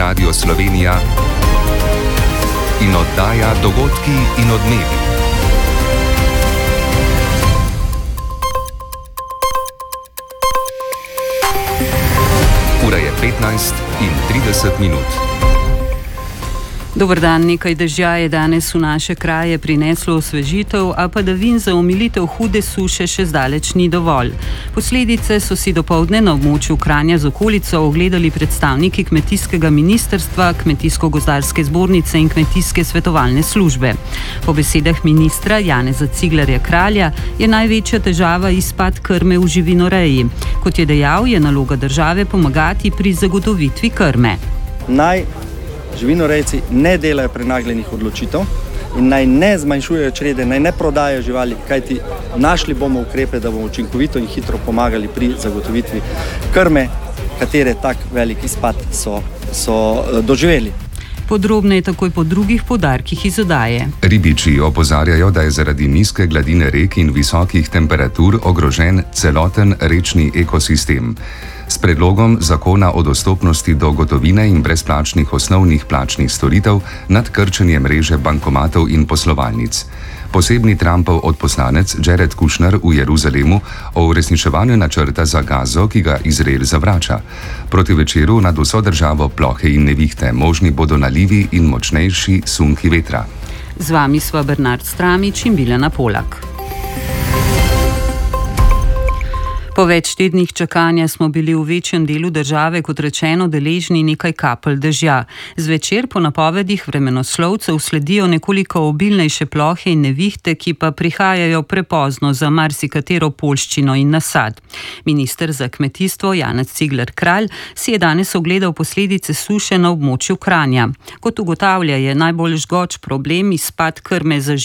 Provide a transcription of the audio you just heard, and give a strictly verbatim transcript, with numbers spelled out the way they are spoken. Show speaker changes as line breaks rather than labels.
Radio Slovenija in oddaja Dogodki in odmevi. Ura je petnajst in trideset minut.
Dober dan, nekaj dežja je danes v naše kraje prineslo osvežitev, a padavin za omilitev hude suše še zdaleč ni dovolj. Posledice so si dopoldne na območju Kranja z okolico ogledali predstavniki kmetijskega ministrstva, Kmetijsko-gozdarske zbornice in Kmetijske svetovalne službe. Po besedah ministra Janeza Ciglerja Kralja je največja težava izpad krme v živinoreji. Kot je dejal, je naloga države pomagati pri zagotovitvi krme.
Naj živinorejci ne delajo prenagljenih odločitev in naj ne zmanjšujejo črede, naj ne prodajajo živali, kajti našli bomo ukrepe, da bomo učinkovito in hitro pomagali pri zagotovitvi krme, katere tak velik izpad so, so doživeli.
Podrobneje takoj po drugih poudarkih iz oddaje.
Ribiči opozarjajo, da je zaradi nizke gladine rek in visokih temperatur ogrožen celoten rečni ekosistem. S predlogom zakona o dostopnosti do gotovine in brezplačnih osnovnih plačnih storitev nad krčenje mreže bankomatov in poslovalnic. Posebni Trumpov odposlanec Jared Kushner v Jeruzalemu o uresničevanju načrta za Gazo, ki ga Izrael zavrača. Proti večeru nad vso državo plohe in nevihte, možni bodo nalivi in močnejši sunki vetra.
Z vami sva Bernard Stramič in Biljana Polak. Po več tednih čakanja smo bili v večjem delu države, kot rečeno, deležni nekaj kapelj dežja. Zvečer po napovedih vremenoslovcev sledijo nekoliko obilnejše plohe in nevihte, ki pa prihajajo prepozno za marsikatero poljščino in nasad. Minister za kmetijstvo Janez Cigler Kralj si je danes ogledal posledice suše na območju Kranja. Kot ugotavlja, je najbolj žgoč problem izpad krme za